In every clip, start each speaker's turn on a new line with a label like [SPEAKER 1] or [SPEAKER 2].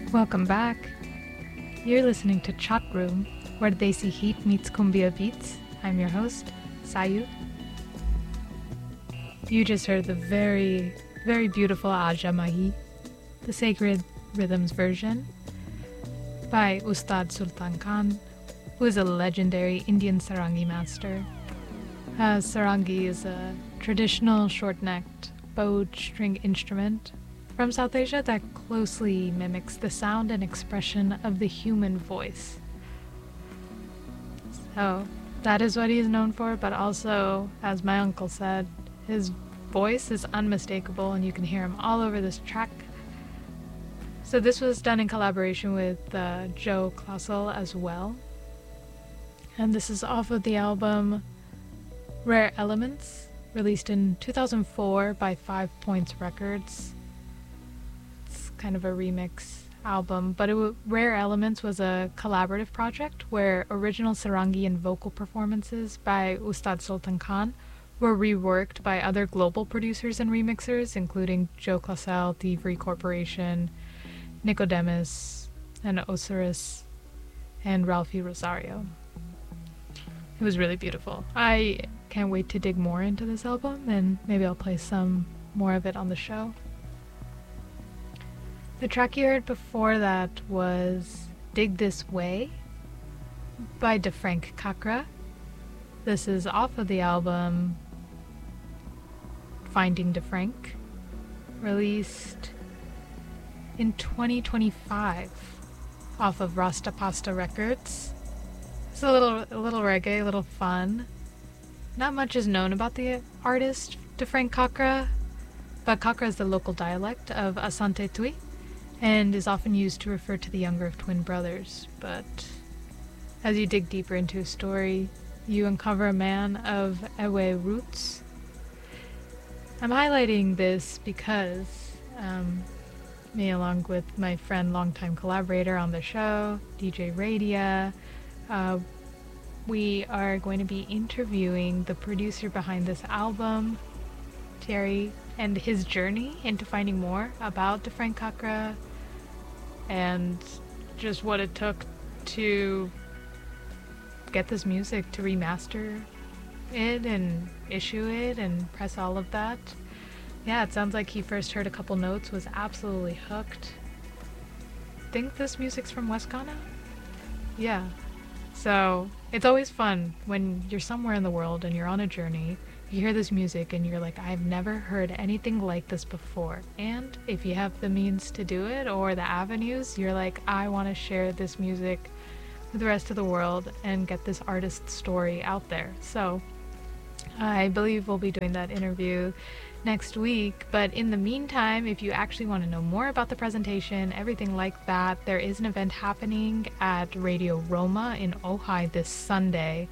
[SPEAKER 1] Welcome back. You're listening to Chat Room, where Desi Heat meets Cumbia Beats. I'm your host, Sayu. You just heard the very, very beautiful Aja Mahi, the Sacred Rhythms version, by Ustad Sultan Khan, who is a legendary Indian sarangi master. Sarangi is a traditional short-necked bowed string instrument from South Asia that closely mimics the sound and expression of the human voice. So that is what he is known for, but also, as my uncle said, his voice is unmistakable and you can hear him all over this track. So this was done in collaboration with Joe Clausel as well. And this is off of the album Rare Elements, released in 2004 by 5 Points Records. It's kind of a remix album, but Rare Elements was a collaborative project where original sarangi and vocal performances by Ustad Sultan Khan were reworked by other global producers and remixers, including Joe Clausel, Thievery Corporation, Nicodemus, and Osiris, and Ralphie Rosario. It was really beautiful. I can't wait to dig more into this album, and maybe I'll play some more of it on the show. The track you heard before that was Dig This Way by DeFrank Kakra. This is off of the album Finding DeFrank, released in 2025 off of Rasta Pasta Records. It's a little reggae, a little fun. Not much is known about the artist DeFrank Kakra, but Kakra is the local dialect of Asante Tui and is often used to refer to the younger of twin brothers. But as you dig deeper into his story, you uncover a man of Ewe roots. I'm highlighting this because me, along with my friend, longtime collaborator on the show, DJ Radia, we are going to be interviewing the producer behind this album, Terry, and his journey into finding more about DeFrank Kakra and just what it took to get this music, to remaster it and issue it and press all of that. Yeah, it sounds like he first heard a couple notes, was absolutely hooked. Think this music's from West Ghana? Yeah. So it's always fun when you're somewhere in the world and you're on a journey, you hear this music and you're like, I've never heard anything like this before. And if you have the means to do it or the avenues, you're like, I want to share this music with the rest of the world and get this artist's story out there. So I believe we'll be doing that interview next week, but in the meantime, if you actually want to know more about the presentation, everything like that, there is an event happening at Radio Roma in Ojai this Sunday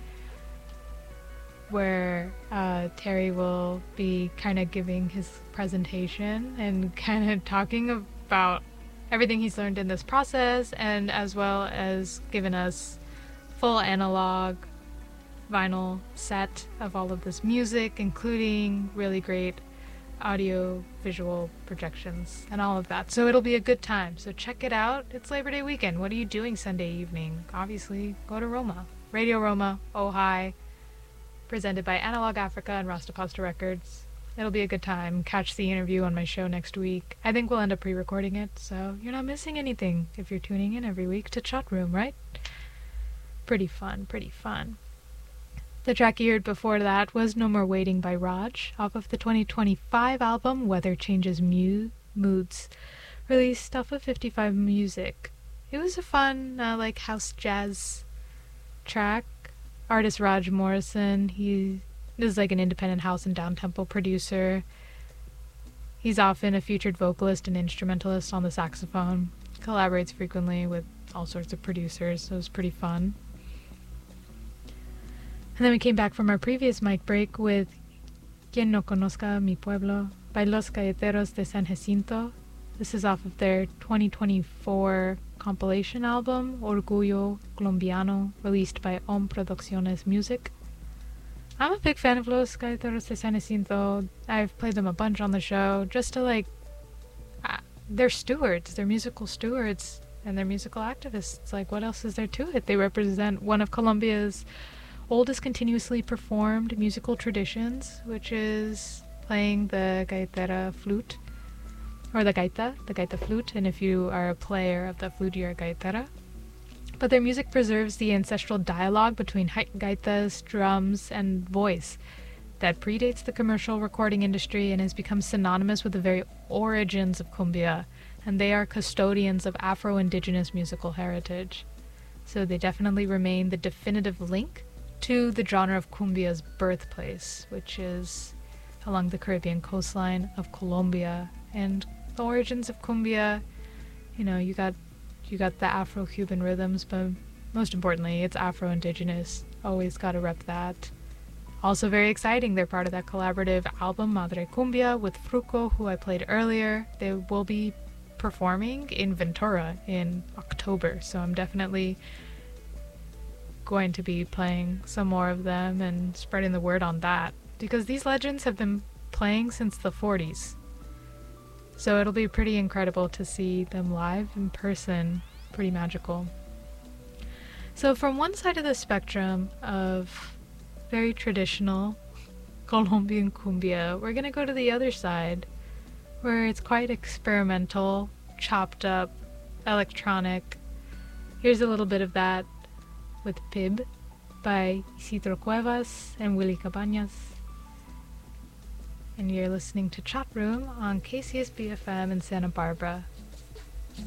[SPEAKER 1] where Terry will be kind of giving his presentation and kind of talking about everything he's learned in this process, and as well as giving us full analog vinyl set of all of this music, including really great audio visual projections and all of that. So it'll be a good time, so check it out. It's Labor Day weekend. What are you doing Sunday evening? Obviously go to Roma. Radio Roma, Ojai, presented by Analog Africa and Rasta Pasta Records. It'll be a good time. Catch the interview on my show next week. I think we'll end up pre-recording it, so you're not missing anything if you're tuning in every week to Chat Room, right? Pretty fun, pretty fun. The track you heard before that was No More Waiting by Raj, off of the 2025 album Weather Changes Moods, released off of 55 Music. It was a fun, house jazz track. Artist Raj Morrison, he is like an independent house and down-tempo producer. He's often a featured vocalist and instrumentalist on the saxophone, collaborates frequently with all sorts of producers, so it was pretty fun. And then we came back from our previous mic break with Quien no conozca mi pueblo by Los Galleteros de San Jacinto. This is off of their 2024 compilation album, Orgullo Colombiano, released by Om Producciones Music. I'm a big fan of Los Galleteros de San Jacinto. I've played them a bunch on the show, just to they're stewards, they're musical stewards and they're musical activists. Like, what else is there to it? They represent one of Colombia's oldest continuously performed musical traditions, which is playing the gaitera flute, or the gaita flute, and if you are a player of the flute, you're a gaitera. But their music preserves the ancestral dialogue between gaitas, drums, and voice that predates the commercial recording industry and has become synonymous with the very origins of cumbia, and they are custodians of Afro-Indigenous musical heritage. So they definitely remain the definitive link to the genre of cumbia's birthplace, which is along the Caribbean coastline of Colombia. And the origins of cumbia, you know, you got the Afro-Cuban rhythms, but most importantly, it's Afro-Indigenous. Always gotta rep that. Also very exciting, they're part of that collaborative album Madre Cumbia with Fruco, who I played earlier. They will be performing in Ventura in October, so I'm definitely going to be playing some more of them and spreading the word on that, because these legends have been playing since the 40s. So it'll be pretty incredible to see them live in person. Pretty magical. So from one side of the spectrum of very traditional Colombian cumbia, we're gonna go to the other side, where it's quite experimental, chopped up, electronic. Here's a little bit of that with Pib by Isidro Cuevas and Willy Cabañas. And you're listening to Chat Room on KCSB FM in Santa Barbara.